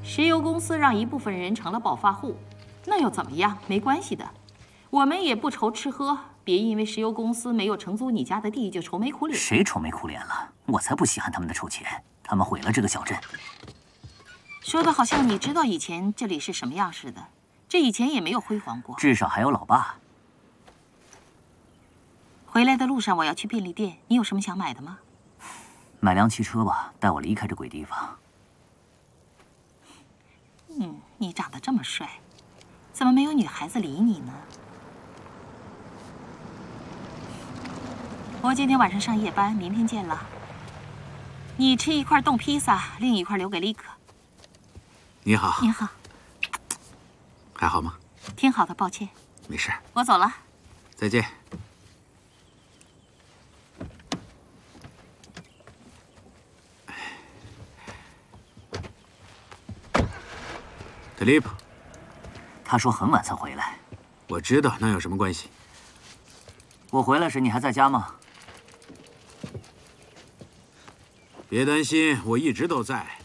石油公司让一部分人成了暴发户，那又怎么样？没关系的，我们也不愁吃喝。别因为石油公司没有承租你家的地就愁眉苦脸。 谁愁眉苦脸了？我才不稀罕他们的臭钱，他们毁了这个小镇。 说的好像你知道以前这里是什么样似的，这以前也没有辉煌过。 至少还有老爸。 回来的路上我要去便利店，你有什么想买的吗？ 买辆汽车吧，带我离开这鬼地方。 你长得这么帅，怎么没有女孩子理你呢？我今天晚上上夜班，明天见了。你吃一块冻披萨，另一块留给丽可。 你好。 你好。 还好吗？ 挺好的，抱歉。 没事。 我走了。 再见。德利普， 他说很晚才回来。 我知道，那有什么关系？ 我回来时你还在家吗？ 别担心，我一直都在。